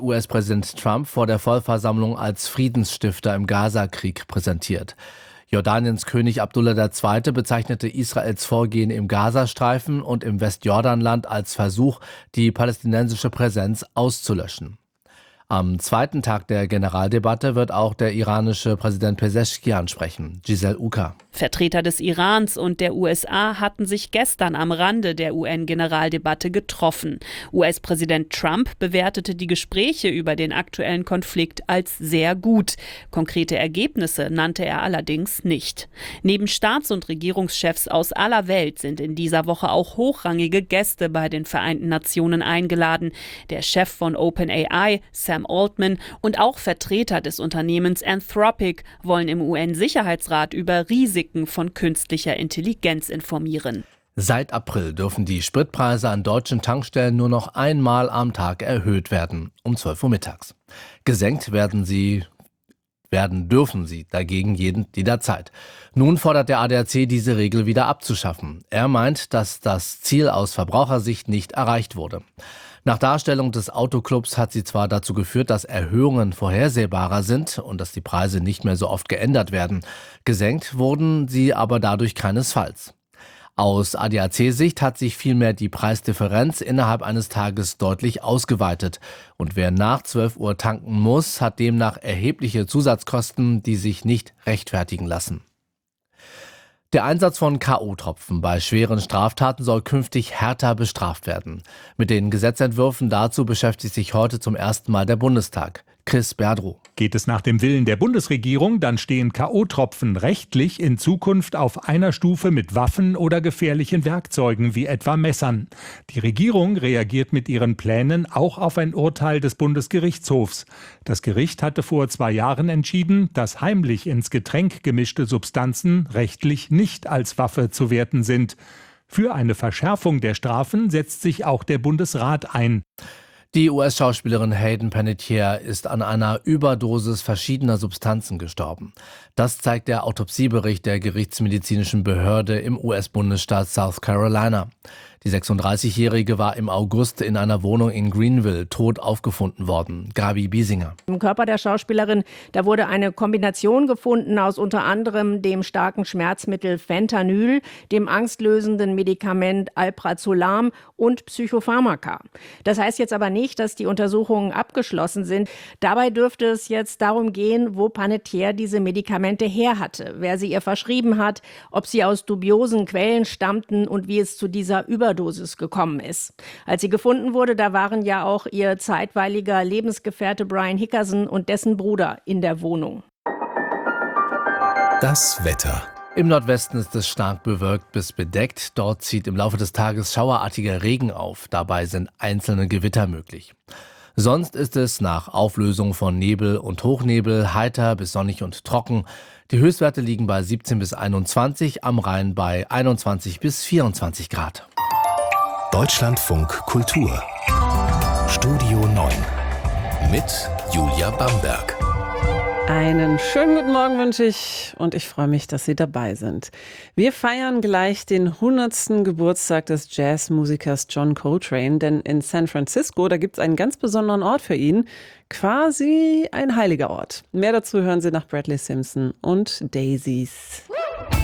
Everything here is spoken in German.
US-Präsident Trump vor der Vollversammlung als Friedensstifter im Gaza-Krieg präsentiert. Jordaniens König Abdullah II. Bezeichnete Israels Vorgehen im Gazastreifen und im Westjordanland als Versuch, die palästinensische Präsenz auszulöschen. Am zweiten Tag der Generaldebatte wird auch der iranische Präsident Pezeshkian sprechen. Giselle Uka. Vertreter des Irans und der USA hatten sich gestern am Rande der UN-Generaldebatte getroffen. US-Präsident Trump bewertete die Gespräche über den aktuellen Konflikt als sehr gut. Konkrete Ergebnisse nannte er allerdings nicht. Neben Staats- und Regierungschefs aus aller Welt sind in dieser Woche auch hochrangige Gäste bei den Vereinten Nationen eingeladen. Der Chef von OpenAI, Sam Altman, und auch Vertreter des Unternehmens Anthropic wollen im UN-Sicherheitsrat über Risiken von künstlicher Intelligenz informieren. Seit April dürfen die Spritpreise an deutschen Tankstellen nur noch einmal am Tag erhöht werden, um 12 Uhr mittags. Gesenkt dürfen sie dagegen jederzeit. Nun fordert der ADAC, diese Regel wieder abzuschaffen. Er meint, dass das Ziel aus Verbrauchersicht nicht erreicht wurde. Nach Darstellung des Autoclubs hat sie zwar dazu geführt, dass Erhöhungen vorhersehbarer sind und dass die Preise nicht mehr so oft geändert werden. Gesenkt wurden sie aber dadurch keinesfalls. Aus ADAC-Sicht hat sich vielmehr die Preisdifferenz innerhalb eines Tages deutlich ausgeweitet. Und wer nach 12 Uhr tanken muss, hat demnach erhebliche Zusatzkosten, die sich nicht rechtfertigen lassen. Der Einsatz von K.O.-Tropfen bei schweren Straftaten soll künftig härter bestraft werden. Mit den Gesetzentwürfen dazu beschäftigt sich heute zum ersten Mal der Bundestag. Chris Berdrow. Geht es nach dem Willen der Bundesregierung, dann stehen K.O.-Tropfen rechtlich in Zukunft auf einer Stufe mit Waffen oder gefährlichen Werkzeugen wie etwa Messern. Die Regierung reagiert mit ihren Plänen auch auf ein Urteil des Bundesgerichtshofs. Das Gericht hatte vor 2 Jahren entschieden, dass heimlich ins Getränk gemischte Substanzen rechtlich nicht als Waffe zu werten sind. Für eine Verschärfung der Strafen setzt sich auch der Bundesrat ein. Die US-Schauspielerin Hayden Panettiere ist an einer Überdosis verschiedener Substanzen gestorben. Das zeigt der Autopsiebericht der gerichtsmedizinischen Behörde im US-Bundesstaat South Carolina. Die 36-Jährige war im August in einer Wohnung in Greenville tot aufgefunden worden. Gabi Biesinger. Im Körper der Schauspielerin, da wurde eine Kombination gefunden aus unter anderem dem starken Schmerzmittel Fentanyl, dem angstlösenden Medikament Alprazolam und Psychopharmaka. Das heißt jetzt aber nicht, dass die Untersuchungen abgeschlossen sind. Dabei dürfte es jetzt darum gehen, wo Panettiere diese Medikamente her hatte, wer sie ihr verschrieben hat, ob sie aus dubiosen Quellen stammten und wie es zu dieser Überdosis gekommen ist. Als sie gefunden wurde, da waren ja auch ihr zeitweiliger Lebensgefährte Brian Hickerson und dessen Bruder in der Wohnung. Das Wetter. Im Nordwesten ist es stark bewölkt bis bedeckt. Dort zieht im Laufe des Tages schauerartiger Regen auf. Dabei sind einzelne Gewitter möglich. Sonst ist es nach Auflösung von Nebel und Hochnebel heiter bis sonnig und trocken. Die Höchstwerte liegen bei 17 bis 21, am Rhein bei 21 bis 24 Grad. Deutschlandfunk Kultur. Studio 9 mit Julia Bamberg. Einen schönen guten Morgen wünsche ich und ich freue mich, dass Sie dabei sind. Wir feiern gleich den 100. Geburtstag des Jazzmusikers John Coltrane, denn in San Francisco, da gibt es einen ganz besonderen Ort für ihn, quasi ein heiliger Ort. Mehr dazu hören Sie nach Bradley Simpson und Daisies.